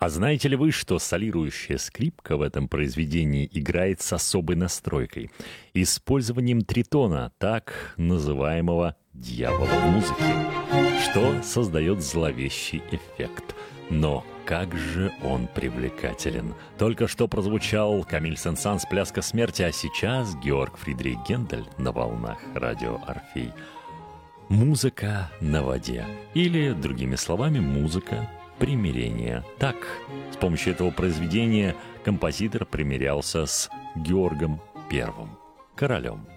А знаете ли вы, что солирующая скрипка в этом произведении играет с особой настройкой? Использованием тритона, так называемого «дьявола в музыке», что создает зловещий эффект. Но как же он привлекателен. Только что прозвучал Камиль Сен-Санс «Пляска смерти», а сейчас Георг Фридрих Гендель на волнах радио «Орфей». Музыка на воде. Или, другими словами, музыка примирения. Так, с помощью этого произведения композитор примирялся с Георгом I, королем.